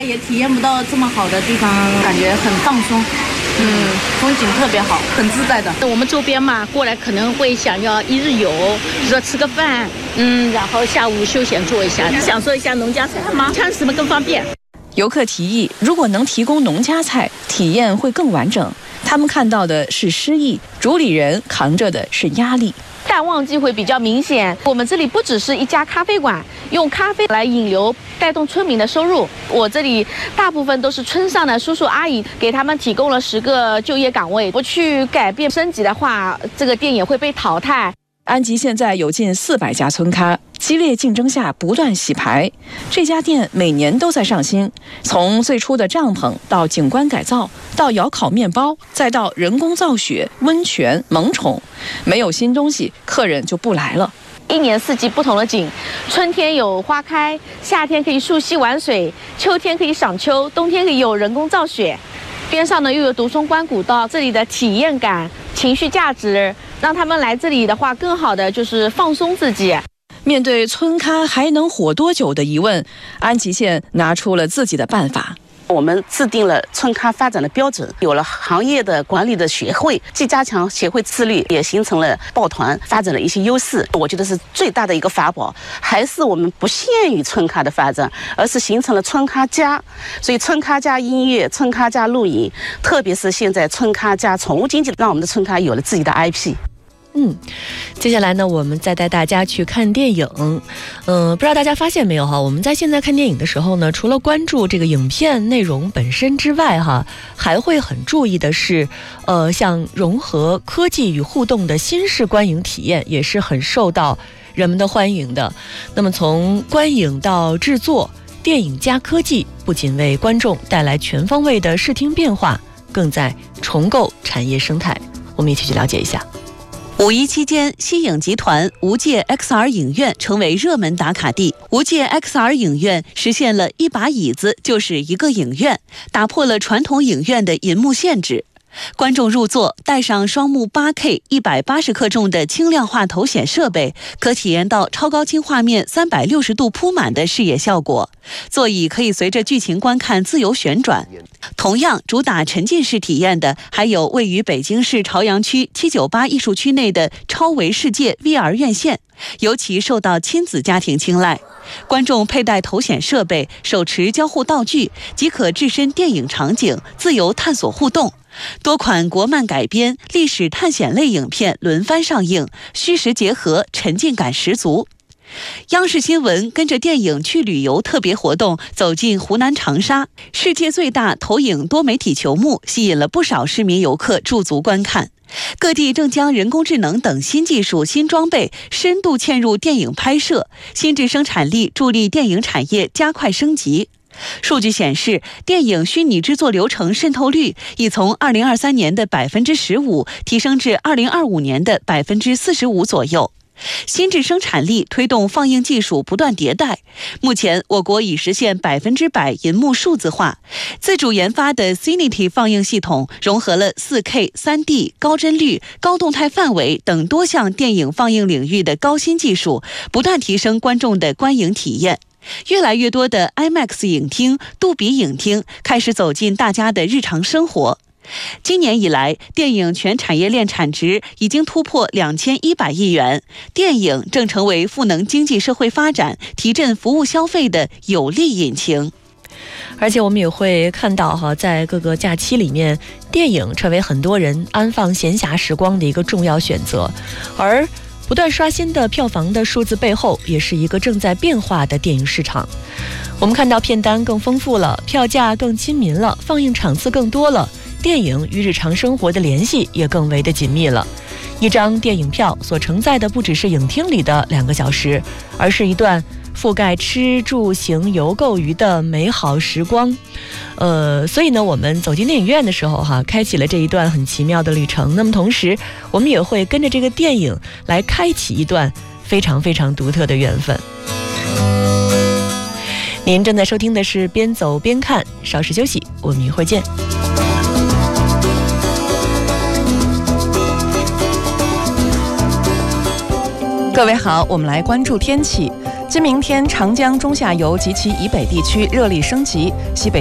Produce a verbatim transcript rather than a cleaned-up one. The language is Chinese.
也体验不到这么好的地方，感觉很放松。嗯，风景特别好，很自在的。 我们周边嘛，过来可能会想要一日游，比如说吃个饭，嗯，然后下午休闲坐一下，享受一下农家菜吗？看什么更方便？ 游客提议，如果能提供农家菜，体验会更完整。他们看到的是诗意，主理人扛着的是压力。 淡旺季会比较明显。我们这里不只是一家咖啡馆，用咖啡来引流，带动村民的收入。我这里大部分都是村上的叔叔阿姨，给他们提供了十个就业岗位。不去改变升级的话，这个店也会被淘汰。 安吉现在有近四百家村咖，激烈竞争下不断洗牌。这家店每年都在上新，从最初的帐篷到景观改造，到窑烤面包，再到人工造雪、温泉、萌宠，没有新东西，客人就不来了。 一年四季不同的景，春天有花开，夏天可以溯溪玩水，秋天可以赏秋，冬天可以有人工造雪。边上呢又有独松关古道，这里的体验感、情绪价值，让他们来这里的话，更好的就是放松自己。 面对村咖还能火多久的疑问，安吉县拿出了自己的办法。 我们制定了村咖发展的标准，有了行业的管理的协会，既加强协会自律，也形成了抱团，发展了一些优势。我觉得是最大的一个法宝，还是我们不限于村咖的发展，而是形成了村咖加。所以村咖加音乐，村咖加露营，特别是现在村咖加宠物经济，让我们的村咖有了自己的 I P。 嗯，接下来呢，我们再带大家去看电影。嗯、呃，不知道大家发现没有哈，我们在现在看电影的时候呢，除了关注这个影片内容本身之外哈，还会很注意的是，呃，像融合科技与互动的新式观影体验，也是很受到人们的欢迎的。那么从观影到制作，电影加科技，不仅为观众带来全方位的视听变化，更在重构产业生态。我们一起去了解一下。 五一期间，西影集团无界 X R 影院成为热门打卡地。无界 X R 影院实现了一把椅子就是一个影院，打破了传统影院的银幕限制。观众入座，带上双目 八K 一百八十克重的轻量化头显设备，可体验到超高清画面三百六十度铺满的视野效果。座椅可以随着剧情观看自由旋转。同样主打沉浸式体验的，还有位于北京市朝阳区七九八艺术区内的超维世界 V R 院线，尤其受到亲子家庭青睐。观众佩戴头显设备，手持交互道具，即可置身电影场景，自由探索互动。多款国漫改编、历史探险类影片轮番上映，虚实结合，沉浸感十足。央视新闻跟着电影去旅游特别活动走进湖南长沙，世界最大投影多媒体球幕吸引了不少市民游客驻足观看。各地正将人工智能等新技术、新装备深度嵌入电影拍摄，新质生产力助力电影产业加快升级。数据显示，电影虚拟制作流程渗透率已从二零二三年的百分之十五提升至二零二五年的百分之四十五左右。新质生产力推动放映技术不断迭代，目前我国已实现百分之百银幕数字化。自主研发的 Cinity 放映系统融合了 四K、三 D、高帧率、高动态范围等多项电影放映领域的高新技术，不断提升观众的观影体验。越来越多的 IMAX 影厅、杜比影厅开始走进大家的日常生活。今年以来，电影全产业链产值已经突破两千一百亿元，电影正成为赋能经济社会发展、提振服务消费的有力引擎。 而且我们也会看到哈，在各个假期里面，电影成为很多人安放闲暇时光的一个重要选择，而不断刷新的票房的数字背后，也是一个正在变化的电影市场。我们看到片单更丰富了，票价更亲民了，放映场次更多了，电影与日常生活的联系也更为的紧密了。一张电影票所承载的不只是影厅里的两个小时，而是一段覆盖吃住行游购娱的美好时光。呃，所以呢，我们走进电影院的时候哈，开启了这一段很奇妙的旅程。那么同时，我们也会跟着这个电影来开启一段非常非常独特的缘分。您正在收听的是边走边看，稍事休息，我们一会儿见。 各位好，我们来关注天气。 今明天长江中下游及其以北地区热力升级，西北